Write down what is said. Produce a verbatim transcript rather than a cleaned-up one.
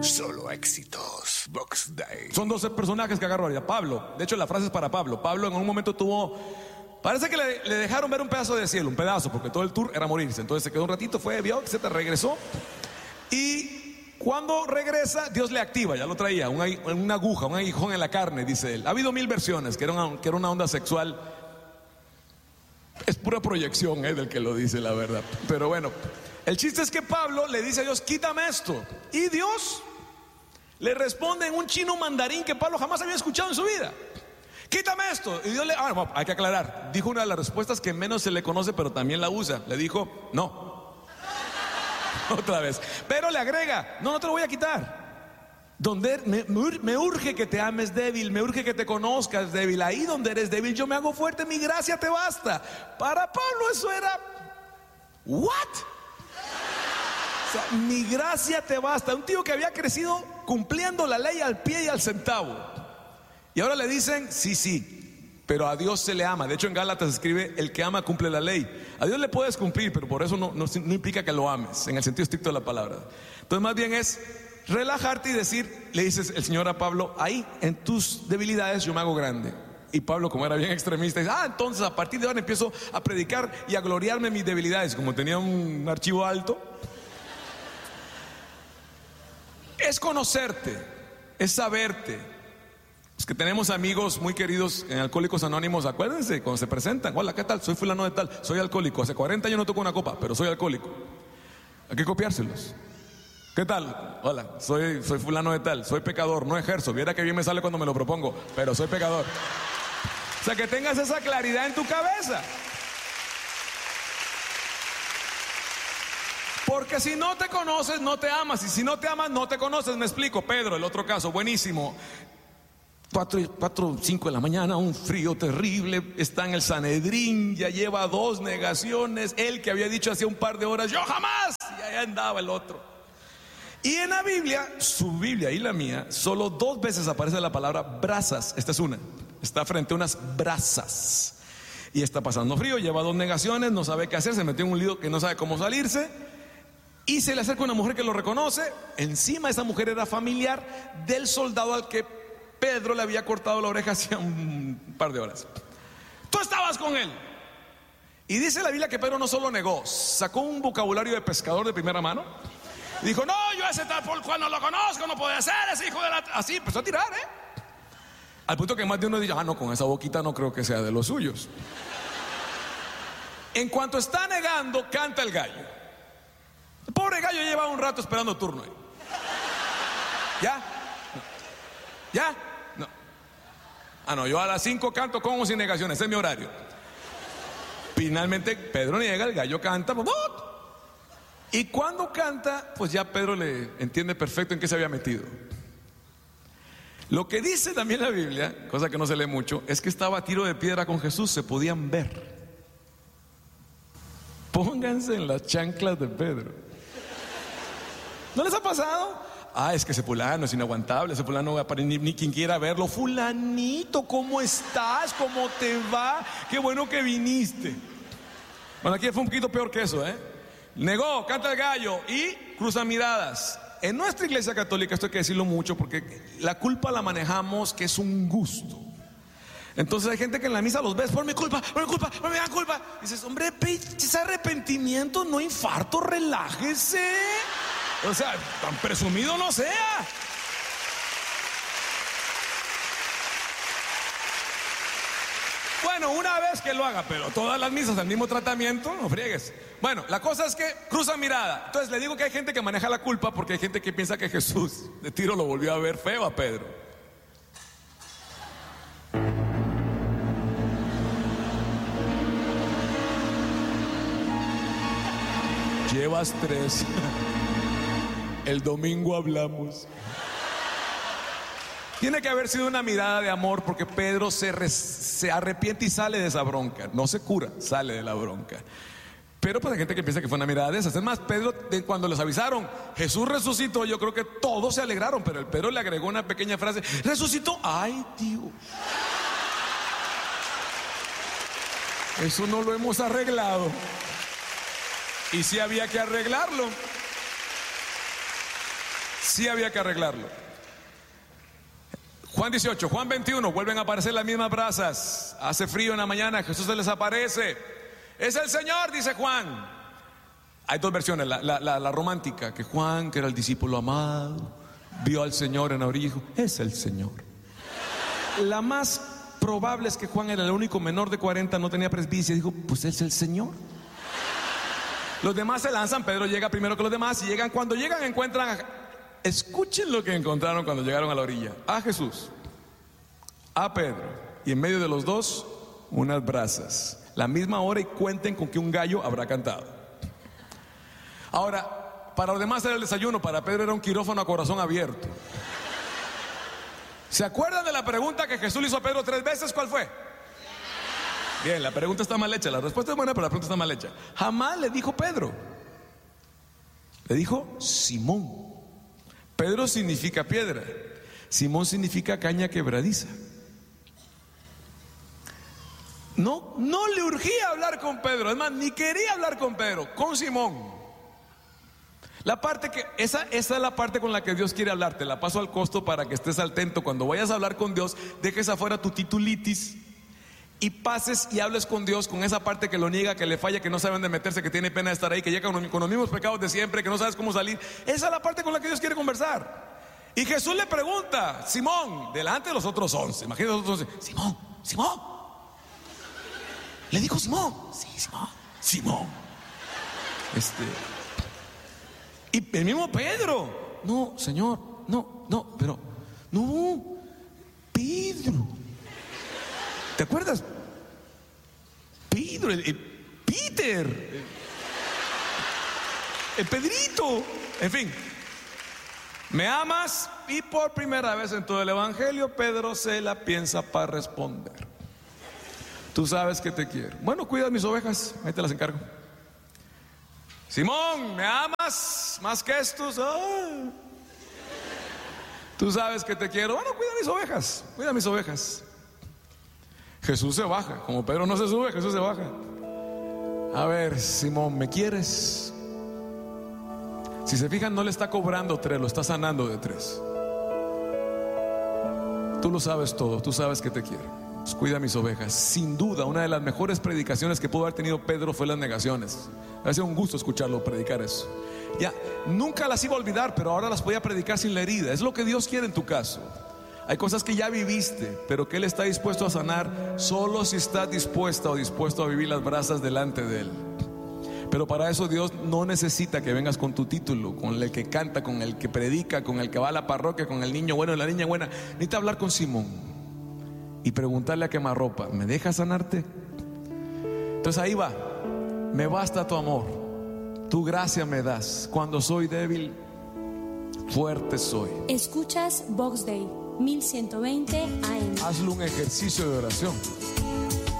Solo éxitos. Box Day. Son doce personajes que agarro ahorita. Pablo, de hecho la frase es para Pablo. Pablo en un momento tuvo, parece que le, le dejaron ver un pedazo de cielo, un pedazo, porque todo el tour era morirse. Entonces se quedó un ratito, fue, vio, etcétera, regresó. Y cuando regresa, Dios le activa, ya lo traía, una, una aguja, un aguijón en la carne, dice él. Ha habido mil versiones, que era una, que era una onda sexual. Es pura proyección, eh, del que lo dice, la verdad. Pero bueno, el chiste es que Pablo le dice a Dios, quítame esto. Y Dios le responde en un chino mandarín que Pablo jamás había escuchado en su vida. Quítame esto. Y Dios le... Ah, bueno, hay que aclarar. Dijo una de las respuestas que menos se le conoce, pero también la usa. Le dijo, no. Otra vez. Pero le agrega, no, no te lo voy a quitar. Donde me, me urge que te ames débil, me urge que te conozcas débil. Ahí donde eres débil yo me hago fuerte, mi gracia te basta. Para Pablo eso era, ¿what? O sea, mi gracia te basta. Un tío que había crecido cumpliendo la ley al pie y al centavo. Y ahora le dicen, sí, sí, pero a Dios se le ama. De hecho en Gálatas escribe, el que ama cumple la ley. A Dios le puedes cumplir, pero por eso no, no, no implica que lo ames, en el sentido estricto de la palabra. Entonces más bien es relajarte y decir, le dices el Señor a Pablo, ahí en tus debilidades yo me hago grande. Y Pablo, como era bien extremista, dice, ah, entonces a partir de ahora empiezo a predicar y a gloriarme en mis debilidades. Como tenía un archivo alto, es conocerte, es saberte. Es que tenemos amigos muy queridos en Alcohólicos Anónimos, acuérdense, cuando se presentan, hola, ¿qué tal? Soy fulano de tal, soy alcohólico, hace cuarenta años no toco una copa, pero soy alcohólico. Hay que copiárselos. ¿Qué tal? Hola, soy, soy fulano de tal, soy pecador, no ejerzo, viera que bien me sale cuando me lo propongo, pero soy pecador. O sea, que tengas esa claridad en tu cabeza. Porque si no te conoces, no te amas, y si no te amas, no te conoces. Me explico. Pedro, el otro caso, buenísimo. Cuatro, cuatro, cinco de la mañana, un frío terrible, está en el Sanedrín, ya lleva dos negaciones, él que había dicho hace un par de horas, yo jamás, y allá andaba el otro. Y en la Biblia, su Biblia y la mía, solo dos veces aparece la palabra brasas. Esta es una, está frente a unas brasas y está pasando frío, lleva dos negaciones, no sabe qué hacer, se metió en un lío que no sabe cómo salirse. Y se le acerca una mujer que lo reconoce. Encima esa mujer era familiar del soldado al que Pedro le había cortado la oreja hacía un par de horas. Tú estabas con él. Y dice la Biblia que Pedro no solo negó, sacó un vocabulario de pescador de primera mano. Y dijo, no, yo a ese tal por cual no lo conozco, no puede ser, ese hijo de la... Así empezó a tirar, ¿eh? Al punto que más de uno dice, ah, no, con esa boquita no creo que sea de los suyos. En cuanto está negando, canta el gallo. El pobre gallo lleva un rato esperando turno ahí. ¿Ya? No. ¿Ya? No. Ah, no, yo a las cinco canto con o sin negaciones, ese es mi horario. Finalmente Pedro niega, el gallo canta, ¡bum! Y cuando canta, pues ya Pedro le entiende perfecto en qué se había metido. Lo que dice también la Biblia, cosa que no se lee mucho, es que estaba a tiro de piedra con Jesús, se podían ver. Pónganse en las chanclas de Pedro. ¿No les ha pasado? Ah, es que ese fulano es inaguantable, ese fulano va a parir, ni, ni quien quiera verlo. Fulanito, ¿cómo estás? ¿Cómo te va? Qué bueno que viniste. Bueno, aquí fue un poquito peor que eso, ¿eh? Negó, canta el gallo y cruza miradas. En nuestra iglesia católica, esto hay que decirlo mucho porque la culpa la manejamos que es un gusto. Entonces hay gente que en la misa los ves, por mi culpa, por mi culpa, por mi gran culpa. Y dices, hombre, ese arrepentimiento, no infarto, relájese. O sea, tan presumido no sea. Bueno, una vez que lo haga, pero todas las misas al mismo tratamiento, no friegues. Bueno, la cosa es que cruza mirada. Entonces le digo que hay gente que maneja la culpa porque hay gente que piensa que Jesús de tiro lo volvió a ver feo a Pedro. Llevas tres. El domingo hablamos. Tiene que haber sido una mirada de amor porque Pedro se, res, se arrepiente y sale de esa bronca. No se cura, sale de la bronca. Pero pues hay gente que piensa que fue una mirada de esas. Es más, Pedro, cuando les avisaron, Jesús resucitó, yo creo que todos se alegraron, pero el Pedro le agregó una pequeña frase, resucitó, ay Dios. Eso no lo hemos arreglado. Y sí había que arreglarlo. Sí había que arreglarlo. Juan dieciocho, Juan veintiuno, vuelven a aparecer las mismas brasas. Hace frío en la mañana, Jesús se les aparece. Es el Señor, dice Juan. Hay dos versiones, la, la, la, la romántica, que Juan, que era el discípulo amado, vio al Señor en la orilla y dijo, es el Señor. La más probable es que Juan era el único menor de cuarenta, no tenía presbicia, dijo, pues es el Señor. Los demás se lanzan, Pedro llega primero que los demás, y llegan, cuando llegan encuentran a, escuchen lo que encontraron cuando llegaron a la orilla, a Jesús, a Pedro, y en medio de los dos, unas brasas, la misma hora, y cuenten con que un gallo habrá cantado. Ahora, para los demás era el desayuno, para Pedro era un quirófano a corazón abierto. ¿Se acuerdan de la pregunta que Jesús le hizo a Pedro tres veces? ¿Cuál fue? Bien, la pregunta está mal hecha, la respuesta es buena, pero la pregunta está mal hecha. Jamás le dijo Pedro, le dijo Simón. Pedro significa piedra, Simón significa caña quebradiza. No, no le urgía hablar con Pedro, es más, ni quería hablar con Pedro, con Simón. La parte que, esa, esa es la parte con la que Dios quiere hablar. Te la paso al costo para que estés atento. Cuando vayas a hablar con Dios, dejes afuera tu titulitis y pases y hables con Dios con esa parte que lo niega, que le falla, que no sabe dónde meterse, que tiene pena de estar ahí, que llega con, con los mismos pecados de siempre, que no sabes cómo salir. Esa es la parte con la que Dios quiere conversar. Y Jesús le pregunta, Simón, delante de los otros once, imagínate los otros once, Simón, Simón. Le dijo Simón, sí, Simón, Simón. Este... Y el mismo Pedro, no, Señor, no, no, pero, no, Pedro. ¿Te acuerdas? Pedro, el, el Peter, el, el Pedrito, en fin. ¿Me amas? Y por primera vez en todo el Evangelio, Pedro se la piensa para responder. Tú sabes que te quiero. Bueno, cuida mis ovejas, ahí te las encargo. Simón, ¿me amas más que estos? Ah. Tú sabes que te quiero. Bueno, cuida mis ovejas, cuida mis ovejas. Jesús se baja, como Pedro no se sube, Jesús se baja. A ver, Simón, ¿me quieres? Si se fijan, no le está cobrando tres, lo está sanando de tres. Tú lo sabes todo, tú sabes que te quiero. Pues cuida mis ovejas. Sin duda, una de las mejores predicaciones que pudo haber tenido Pedro fue las negaciones. Ha sido un gusto escucharlo predicar eso. Ya, nunca las iba a olvidar, pero ahora las podía predicar sin la herida. Es lo que Dios quiere en tu caso. Hay cosas que ya viviste, pero que Él está dispuesto a sanar solo si estás dispuesta o dispuesto a vivir las brasas delante de Él. Pero para eso Dios no necesita que vengas con tu título, con el que canta, con el que predica, con el que va a la parroquia, con el niño bueno y la niña buena. Necesita hablar con Simón y preguntarle a quemarropa, ¿me dejas sanarte? Entonces ahí va. Me basta tu amor, tu gracia me das. Cuando soy débil, fuerte soy. Escuchas Box Day mil ciento veinte A M. Hazlo un ejercicio de oración.